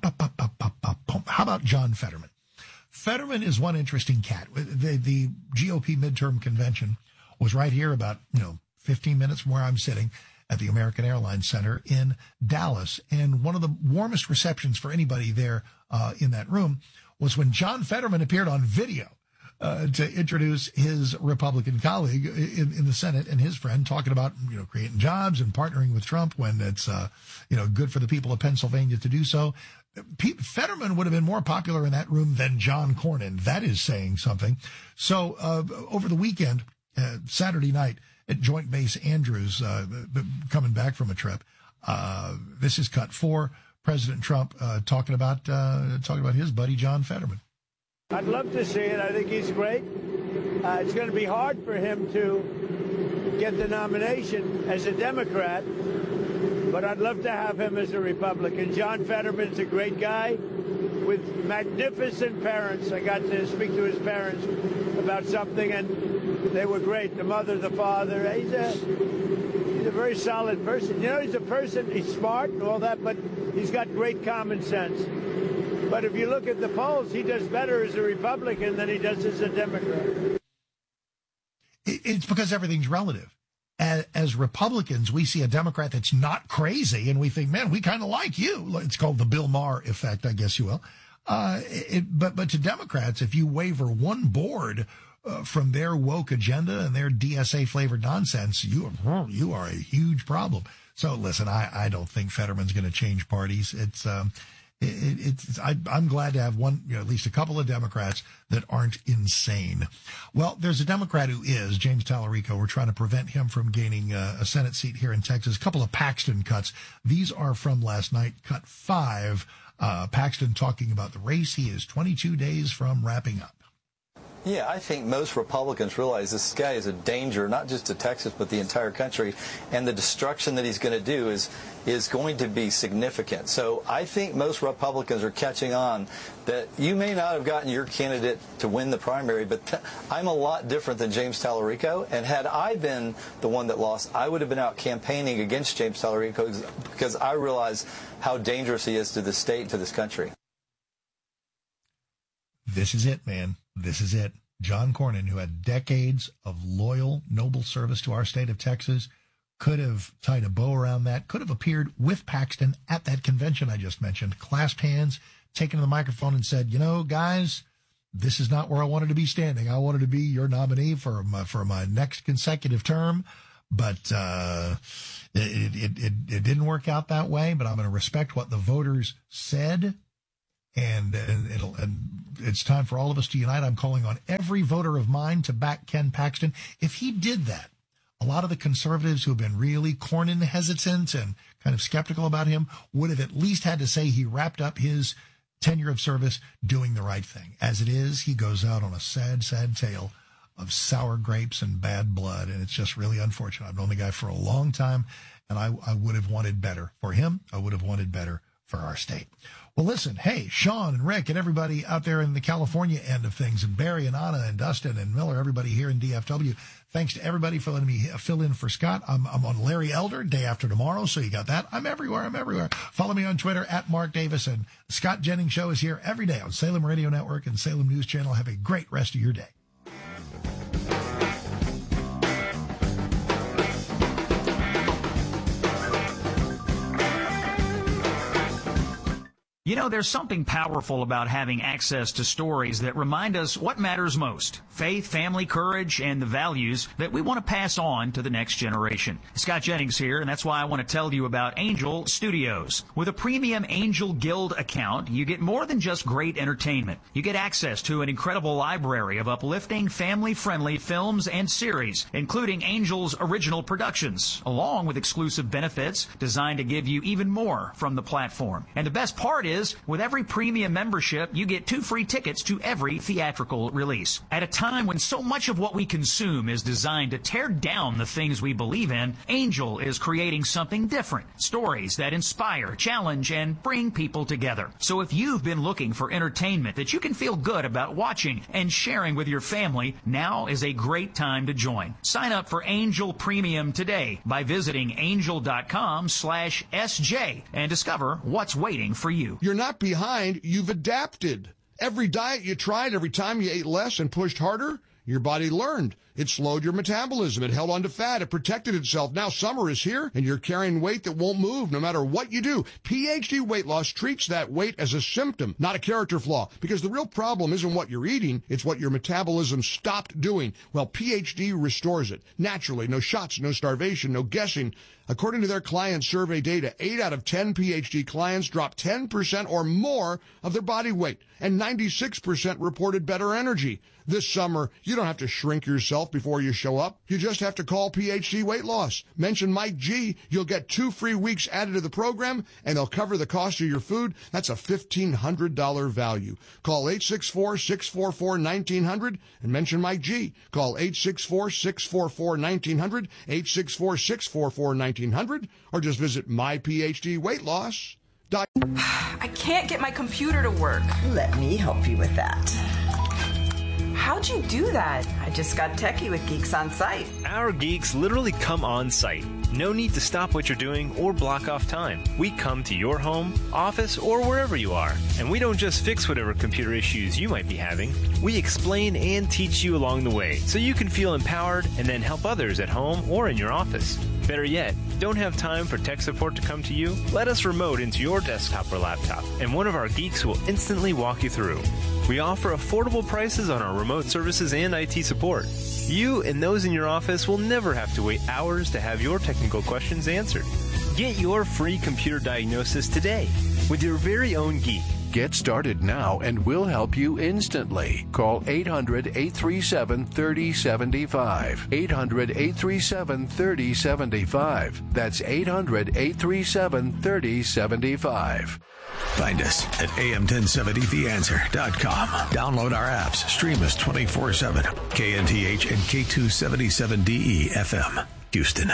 how about John Fetterman? Fetterman is one interesting cat. The, the G O P midterm convention was right here about, you know, fifteen minutes from where I'm sitting at the American Airlines Center in Dallas. And one of the warmest receptions for anybody there uh, in that room was when John Fetterman appeared on video. Uh, to introduce his Republican colleague in, in the Senate and his friend talking about, you know, creating jobs and partnering with Trump when it's, uh, you know, good for the people of Pennsylvania to do so. Pete Fetterman would have been more popular in that room than John Cornyn. That is saying something. So uh, over the weekend, uh, Saturday night at Joint Base Andrews, uh, coming back from a trip, uh, this is cut four. President Trump uh, talking about uh, talking about his buddy John Fetterman. I'd love to see it. I think he's great. Uh, it's going to be hard for him to get the nomination as a Democrat, but I'd love to have him as a Republican. John Fetterman's a great guy with magnificent parents. I got to speak to his parents about something, and they were great. The mother, the father. He's a, he's a very solid person. You know, he's a person, he's smart and all that, but he's got great common sense. But if you look at the polls, he does better as a Republican than he does as a Democrat. It's because everything's relative. As, as Republicans, we see a Democrat that's not crazy, and we think, man, we kind of like you. It's called the Bill Maher effect, I guess you will. Uh, it, but, but to Democrats, if you waver one board uh, from their woke agenda and their D S A-flavored nonsense, you are, you are a huge problem. So, listen, I, I don't think Fetterman's going to change parties. It's... Um, It, it's, I, I'm glad to have one, you know, at least a couple of Democrats that aren't insane. Well, there's a Democrat who is, James Tallarico. We're trying to prevent him from gaining uh, a Senate seat here in Texas. A couple of Paxton cuts. These are from last night, cut five. Uh, Paxton talking about the race. He is twenty-two days from wrapping up. Yeah, I think most Republicans realize this guy is a danger, not just to Texas, but the entire country. And the destruction that he's going to do is is going to be significant. So I think most Republicans are catching on that you may not have gotten your candidate to win the primary, but t- I'm a lot different than James Tallarico. And had I been the one that lost, I would have been out campaigning against James Tallarico because I realize how dangerous he is to the state and to this country. This is it, man. This is it. John Cornyn, who had decades of loyal, noble service to our state of Texas, could have tied a bow around that, could have appeared with Paxton at that convention I just mentioned, clasped hands, taken to the microphone and said, you know, guys, this is not where I wanted to be standing. I wanted to be your nominee for my, for my next consecutive term, but uh, it, it, it, it didn't work out that way, but I'm going to respect what the voters said. And, and it'll, and it's time for all of us to unite. I'm calling on every voter of mine to back Ken Paxton. If he did that, a lot of the conservatives who have been really Cornyn hesitant and kind of skeptical about him would have at least had to say he wrapped up his tenure of service doing the right thing. As it is, he goes out on a sad, sad tale of sour grapes and bad blood, and it's just really unfortunate. I've known the guy for a long time, and I, I would have wanted better for him. I would have wanted better for our state. Well, listen, hey, Sean and Rick and everybody out there in the California end of things, and Barry and Anna and Dustin and Miller, everybody here in D F W, thanks to everybody for letting me fill in for Scott. I'm, I'm on Larry Elder day after tomorrow, so you got that. I'm everywhere. I'm everywhere. Follow me on Twitter at Mark Davis, and Scott Jennings Show is here every day on Salem Radio Network and Salem News Channel. Have a great rest of your day. You know, there's something powerful about having access to stories that remind us what matters most: faith, family, courage, and the values that we want to pass on to the next generation. Scott Jennings here, and that's why I want to tell you about Angel Studios. With a premium Angel Guild account, you get more than just great entertainment. You get access to an incredible library of uplifting, family-friendly films and series, including Angel's original productions, along with exclusive benefits designed to give you even more from the platform. And the best part is, with every premium membership, you get two free tickets to every theatrical release. At a time when so much of what we consume is designed to tear down the things we believe in, Angel is creating something different. Stories that inspire, challenge, and bring people together. So if you've been looking for entertainment that you can feel good about watching and sharing with your family, now is a great time to join. Sign up for Angel Premium today by visiting angel.com slash SJ and discover what's waiting for you. You're not behind, you've adapted. Every diet you tried, every time you ate less and pushed harder, your body learned. It slowed your metabolism. It held on to fat. It protected itself. Now summer is here, and you're carrying weight that won't move no matter what you do. P H D Weight Loss treats that weight as a symptom, not a character flaw, because the real problem isn't what you're eating, it's what your metabolism stopped doing. Well, P H D restores it. Naturally, no shots, no starvation, no guessing. According to their client survey data, eight out of ten P H D clients dropped ten percent or more of their body weight, and ninety-six percent reported better energy. This summer, you don't have to shrink yourself before you show up. You just have to call P H D Weight Loss. Mention Mike G. You'll get two free weeks added to the program, and they'll cover the cost of your food. That's a fifteen hundred dollars value. Call eight six four, six four four, one nine zero zero and mention Mike G. Call eight six four, six four four, one nine zero zero, eight six four, six four four, one nine zero zero, or just visit my P H D weight loss dot com. I can't get my computer to work. Let me help you with that. How'd you do that? I just got techie with Geeks on Site. Our geeks literally come on site. No need to stop what you're doing or block off time. We come to your home, office, or wherever you are. And we don't just fix whatever computer issues you might be having. We explain and teach you along the way so you can feel empowered and then help others at home or in your office. Better yet, don't have time for tech support to come to you? Let us remote into your desktop or laptop, and one of our geeks will instantly walk you through. We offer affordable prices on our remote services and I T support. You and those in your office will never have to wait hours to have your technical questions answered. Get your free computer diagnosis today with your very own geek Get started now and we'll help you instantly. Call eight hundred, eight three seven, three oh seven five. eight hundred, eight three seven, three oh seven five. That's eight hundred, eight three seven, three oh seven five. Find us at A M ten seventy the answer dot com. Download our apps. Stream us twenty-four seven. K N T H and K two seventy-seven D E F M, Houston.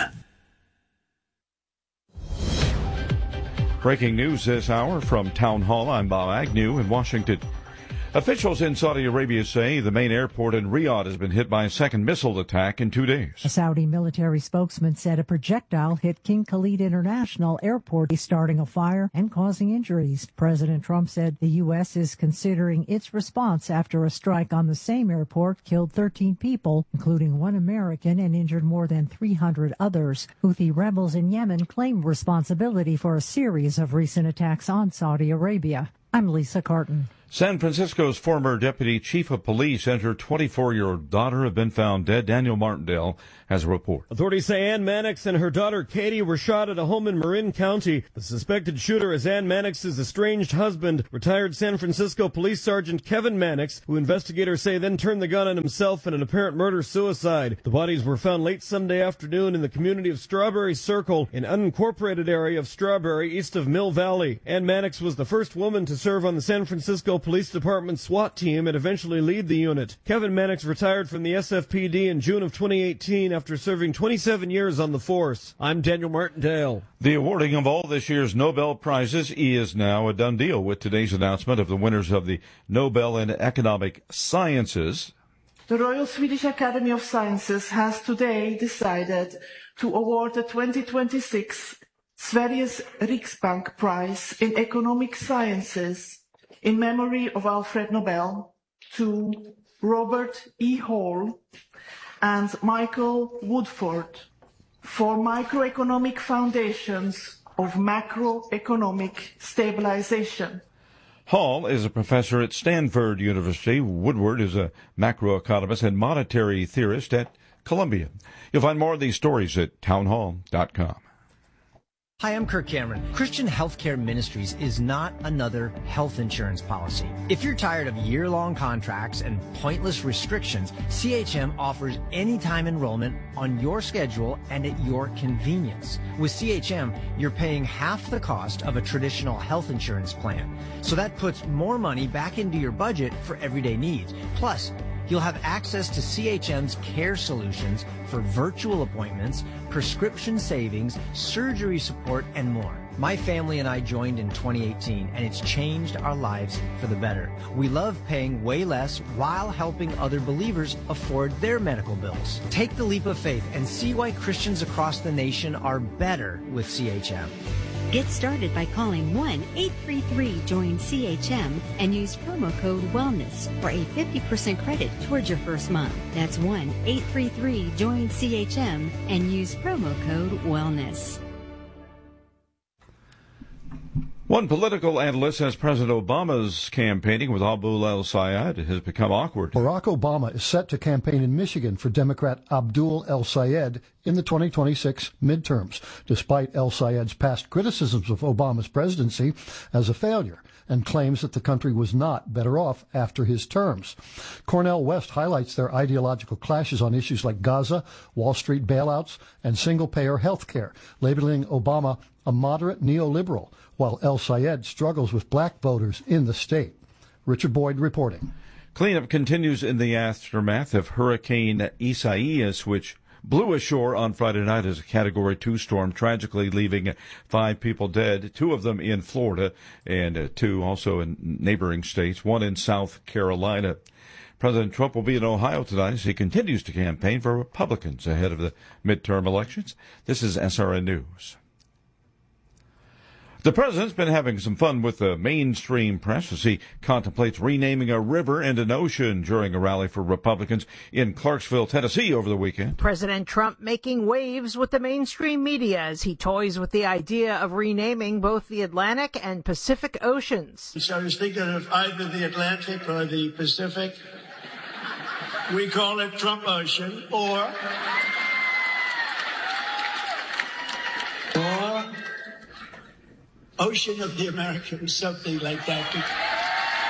Breaking news this hour from Town Hall. I'm Bob Agnew in Washington. Officials in Saudi Arabia say the main airport in Riyadh has been hit by a second missile attack in two days. A Saudi military spokesman said a projectile hit King Khalid International Airport, starting a fire and causing injuries. President Trump said the U S is considering its response after a strike on the same airport killed thirteen people, including one American, and injured more than three hundred others. Houthi rebels in Yemen claim responsibility for a series of recent attacks on Saudi Arabia. I'm Lisa Carton. San Francisco's former deputy chief of police and her twenty-four-year-old daughter have been found dead. Daniel Martindale has a report. Authorities say Ann Mannix and her daughter Katie were shot at a home in Marin County. The suspected shooter is Ann Mannix's estranged husband, retired San Francisco Police Sergeant Kevin Mannix, who investigators say then turned the gun on himself in an apparent murder-suicide. The bodies were found late Sunday afternoon in the community of Strawberry Circle, an unincorporated area of Strawberry east of Mill Valley. Ann Mannix was the first woman to serve on the San Francisco Police Department SWAT team and eventually lead the unit. Kevin Mannix retired from the S F P D in June of twenty eighteen after serving twenty-seven years on the force. I'm Daniel Martindale. The awarding of all this year's Nobel Prizes is now a done deal with today's announcement of the winners of the Nobel in Economic Sciences. The Royal Swedish Academy of Sciences has today decided to award the twenty twenty-six Sveriges Riksbank Prize in Economic Sciences in memory of Alfred Nobel to Robert E. Hall and Michael Woodford for microeconomic foundations of macroeconomic stabilization. Hall is a professor at Stanford University. Woodward is a macroeconomist and monetary theorist at Columbia. You'll find more of these stories at townhall dot com. Hi, I'm Kirk Cameron. Christian Healthcare Ministries is not another health insurance policy. If you're tired of year-long contracts and pointless restrictions, C H M offers anytime enrollment on your schedule and at your convenience. With C H M, you're paying half the cost of a traditional health insurance plan. So that puts more money back into your budget for everyday needs. Plus, you'll have access to C H M's care solutions for virtual appointments, prescription savings, surgery support, and more. My family and I joined in twenty eighteen, and it's changed our lives for the better. We love paying way less while helping other believers afford their medical bills. Take the leap of faith and see why Christians across the nation are better with C H M. Get started by calling one eight three three join C H M and use promo code WELLNESS for a fifty percent credit towards your first month. That's one eight three three join C H M and use promo code WELLNESS. One political analyst says President Obama's campaigning with Abdul El-Sayed has become awkward. Barack Obama is set to campaign in Michigan for Democrat Abdul El-Sayed in the twenty twenty-six midterms, despite El-Sayed's past criticisms of Obama's presidency as a failure and claims that the country was not better off after his terms. Cornell West highlights their ideological clashes on issues like Gaza, Wall Street bailouts, and single-payer health care, labeling Obama a moderate neoliberal, while El-Sayed struggles with black voters in the state. Richard Boyd reporting. Cleanup continues in the aftermath of Hurricane Isaias, which blew ashore on Friday night as a Category two storm, tragically leaving five people dead, two of them in Florida and two also in neighboring states, one in South Carolina. President Trump will be in Ohio tonight as he continues to campaign for Republicans ahead of the midterm elections. This is S R N News. The president's been having some fun with the mainstream press as he contemplates renaming a river and an ocean during a rally for Republicans in Clarksville, Tennessee over the weekend. President Trump making waves with the mainstream media as he toys with the idea of renaming both the Atlantic and Pacific Oceans. So I was thinking of either the Atlantic or the Pacific. We call it Trump Ocean, or... or... Ocean of the Americans, something like that.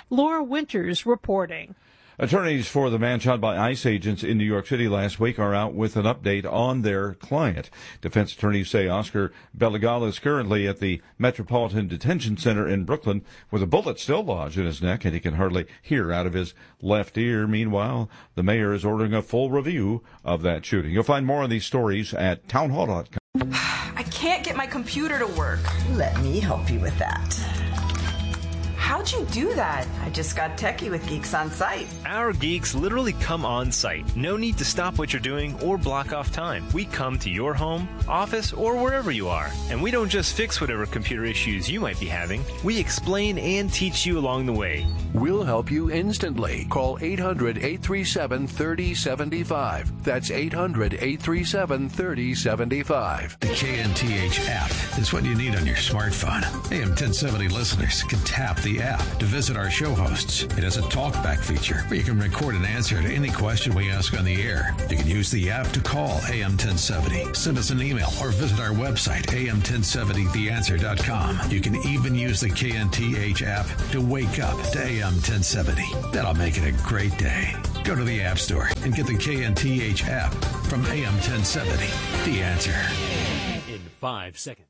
Laura Winters reporting. Attorneys for the man shot by ICE agents in New York City last week are out with an update on their client. Defense attorneys say Oscar Belagal is currently at the Metropolitan Detention Center in Brooklyn with a bullet still lodged in his neck, and he can hardly hear out of his left ear. Meanwhile, the mayor is ordering a full review of that shooting. You'll find more on these stories at townhall dot com. I can't get my computer to work. Let me help you with that. How'd you do that? I just got techie with Geeks on Site. Our geeks literally come on site. No need to stop what you're doing or block off time. We come to your home, office, or wherever you are. And we don't just fix whatever computer issues you might be having. We explain and teach you along the way. We'll help you instantly. Call eight hundred, eight three seven, three oh seven five. That's eight hundred, eight three seven, three oh seven five. The K N T H app is what you need on your smartphone. A M ten seventy listeners can tap the app to visit our show hosts. It has a talkback feature where you can record an answer to any question we ask on the air. You can use the app to call A M ten seventy, send us an email, or visit our website, A M ten seventy the answer dot com. You can even use the K N T H app to wake up to A M ten seventy. That'll make it a great day. Go to the App Store and get the K N T H app from A M ten seventy. The Answer. In five seconds.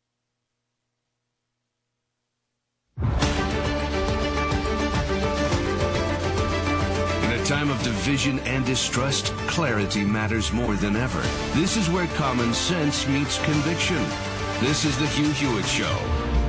Time of division and distrust, clarity matters more than ever. This is where common sense meets conviction. This is the Hugh Hewitt Show.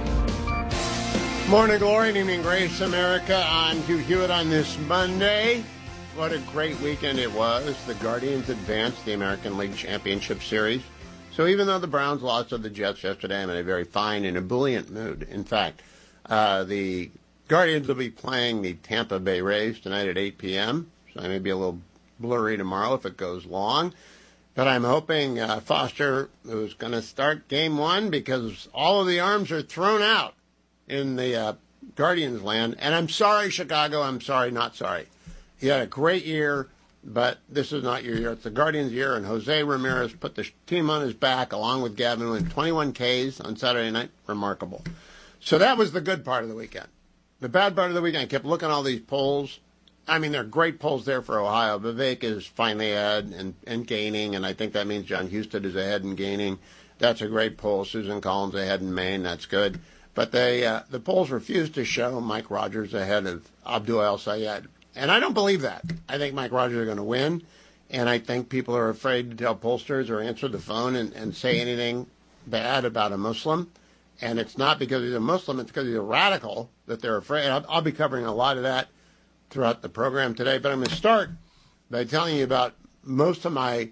Morning glory and evening grace, America. I'm Hugh Hewitt on this Monday. What a great weekend it was. The Guardians advanced the American League Championship Series. So even though the Browns lost to the Jets yesterday, I'm in a very fine and ebullient mood. In fact, uh, the Guardians will be playing the Tampa Bay Rays tonight at eight p.m., so I may be a little blurry tomorrow if it goes long. But I'm hoping uh, Foster, who's going to start game one, because all of the arms are thrown out in the uh, Guardians land. And I'm sorry, Chicago, I'm sorry, not sorry. You had a great year, but this is not your year. It's the Guardians' year, and Jose Ramirez put the team on his back along with Gavin with twenty-one Ks on Saturday night. Remarkable. So that was the good part of the weekend. The bad part of the weekend, I kept looking at all these polls. I mean, there are great polls there for Ohio. Vivek is finally ahead and, and gaining, and I think that means John Husted is ahead and gaining. That's a great poll. Susan Collins ahead in Maine. That's good. But they, uh, the polls refuse to show Mike Rogers ahead of Abdul El-Sayed. And I don't believe that. I think Mike Rogers is going to win, and I think people are afraid to tell pollsters or answer the phone and, and say anything bad about a Muslim. And it's not because he's a Muslim, it's because he's a radical that they're afraid. I'll, I'll be covering a lot of that throughout the program today. But I'm going to start by telling you about most of my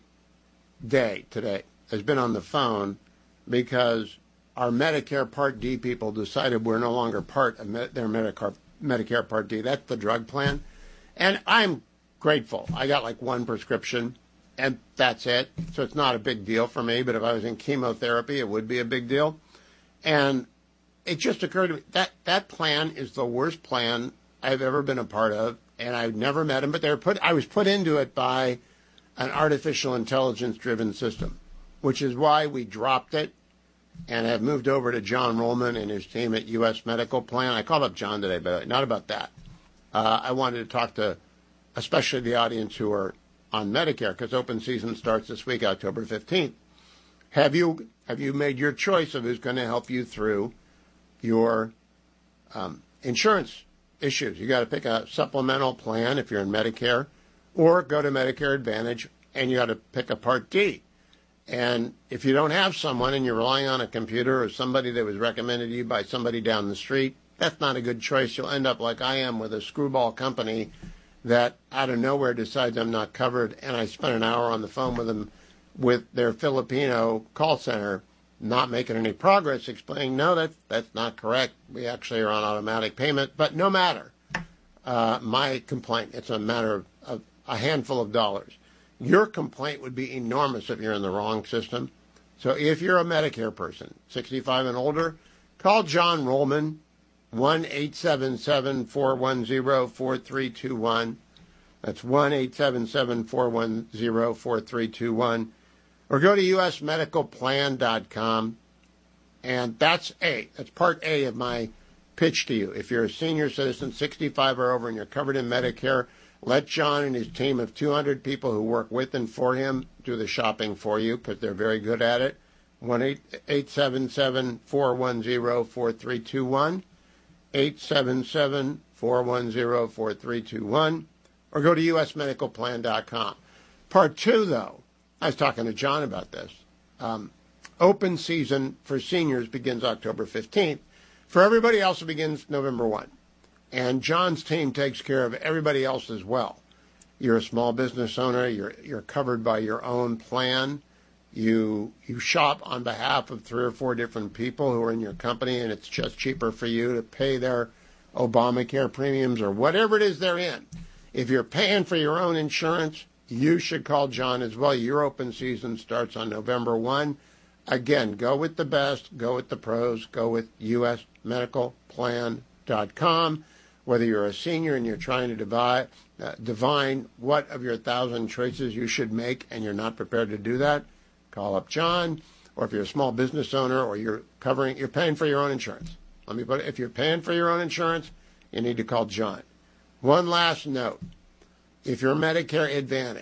day today has been on the phone because our Medicare Part D people decided we're no longer part of their Medicare, Medicare Part D. That's the drug plan. And I'm grateful. I got like one prescription, and that's it. So it's not a big deal for me. But if I was in chemotherapy, it would be a big deal. And it just occurred to me that that plan is the worst plan I've ever been a part of, and I've never met him. But they were put. I was put into it by an artificial intelligence-driven system, which is why we dropped it and have moved over to John Rollman and his team at U S Medical Plan. I called up John today, but not about that. Uh, I wanted to talk to especially the audience who are on Medicare, because open season starts this week, October fifteenth. Have you have you made your choice of who's going to help you through your um, insurance issues? You got to pick a supplemental plan if you're in Medicare, or go to Medicare Advantage, and you got to pick a Part D. And if you don't have someone and you're relying on a computer or somebody that was recommended to you by somebody down the street, that's not a good choice. You'll end up like I am with a screwball company that out of nowhere decides I'm not covered, and I spent an hour on the phone with them with their Filipino call center, not making any progress, explaining, no, that's, that's not correct. We actually are on automatic payment. But no matter, uh, my complaint, it's a matter of, of a handful of dollars. Your complaint would be enormous if you're in the wrong system. So if you're a Medicare person, sixty-five and older, call John Rollman, one eight seven seven, four one zero, four three two one. That's one eight seven seven, four one zero, four three two one. Or go to U S medical plan dot com. And that's A. That's part A of my pitch to you. If you're a senior citizen, sixty-five or over, and you're covered in Medicare, let John and his team of two hundred people who work with and for him do the shopping for you, because they're very good at it. one eight seven seven, four one zero, four three two one, eight seven seven, four one zero, four three two one, or go to U S medical plan dot com. Part two, though, I was talking to John about this. Um, open season for seniors begins October fifteenth. For everybody else, it begins November first. And John's team takes care of everybody else as well. You're a small business owner. You're you're covered by your own plan. You you shop on behalf of three or four different people who are in your company, and it's just cheaper for you to pay their Obamacare premiums or whatever it is they're in. If you're paying for your own insurance, you should call John as well. Your open season starts on November first. Again, go with the best, go with the pros, go with U S medical plan dot com. Whether you're a senior and you're trying to divide, uh, divine what of your thousand choices you should make and you're not prepared to do that, call up John. Or if you're a small business owner or you're covering, you're paying for your own insurance. Let me put it, if you're paying for your own insurance, you need to call John. One last note. If you're Medicare Advantage,